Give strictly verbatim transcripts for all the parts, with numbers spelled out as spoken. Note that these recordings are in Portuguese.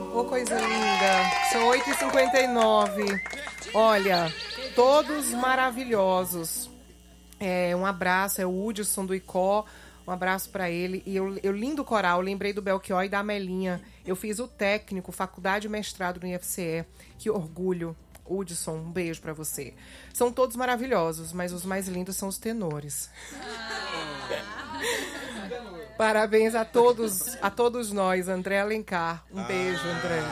Ô, coisa linda. São oito e cinquenta e nove. Olha, todos maravilhosos. É, um abraço, é o Hudson do Icó. Um abraço pra ele. E eu, eu lindo coral, lembrei do Belchior e da Amelinha. Eu fiz o técnico, faculdade e mestrado no I F C E. Que orgulho. Hudson, um beijo pra você. São todos maravilhosos, mas os mais lindos são os tenores. Parabéns a todos, a todos nós, André Alencar. Um beijo, André.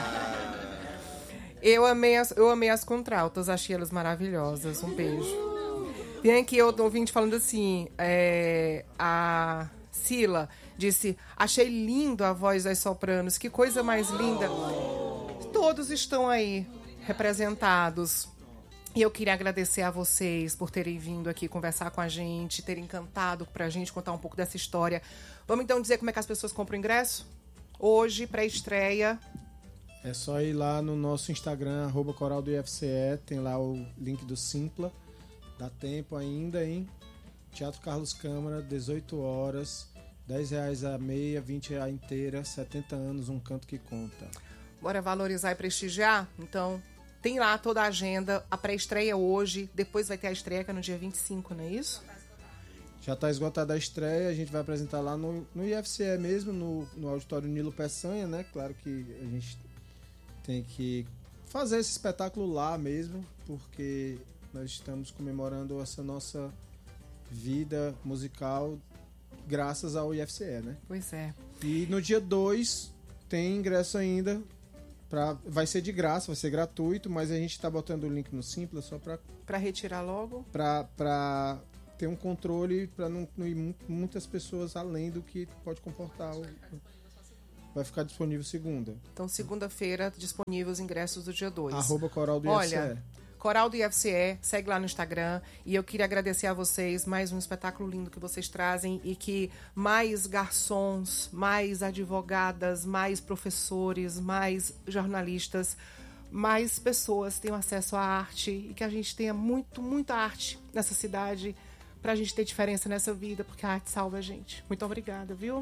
Eu amei as, eu amei as contraltas, achei elas maravilhosas. Um beijo. Tem aqui outro ouvinte falando assim, é, a Sila disse, achei lindo a voz das sopranos, que coisa mais linda. Todos estão aí representados. E eu queria agradecer a vocês por terem vindo aqui conversar com a gente, terem cantado pra gente, contar um pouco dessa história. Vamos então dizer como é que as pessoas compram o ingresso? Hoje, pré-estreia. É só ir lá no nosso Instagram, arroba coral do I F C E, tem lá o link do Simpla. Dá tempo ainda, hein? Teatro Carlos Câmara, dezoito horas, dez reais a meia, vinte reais a inteira, setenta anos, um canto que conta. Bora valorizar e prestigiar? Então, tem lá toda a agenda, a pré-estreia hoje, depois vai ter a estreia que é no dia vinte e cinco, não é isso? Já está esgotada a estreia, a gente vai apresentar lá no, no I F C E mesmo, no, no auditório Nilo Peçanha, né? Claro que a gente tem que fazer esse espetáculo lá mesmo, porque nós estamos comemorando essa nossa vida musical graças ao I F C E, né? Pois é. E no dia dois tem ingresso ainda. Pra, vai ser de graça, vai ser gratuito, mas a gente está botando o link no Simpla só para... Para retirar logo? Para ter um controle, para não, não ir muitas pessoas além do que pode comportar. O, vai ficar disponível segunda. Então, segunda-feira, disponível os ingressos do dia dois. Arroba Coral do I F C E. Olha, Coral do I F C E, segue lá no Instagram. E eu queria agradecer a vocês, mais um espetáculo lindo que vocês trazem e que mais garçons, mais advogadas, mais professores, mais jornalistas, mais pessoas tenham acesso à arte e que a gente tenha muito, muita arte nessa cidade pra gente ter diferença nessa vida, porque a arte salva a gente. Muito obrigada, viu?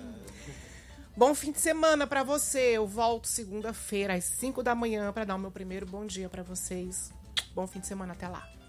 Bom fim de semana pra você. Eu volto segunda-feira às cinco da manhã pra dar o meu primeiro bom dia pra vocês. Bom fim de semana, até lá.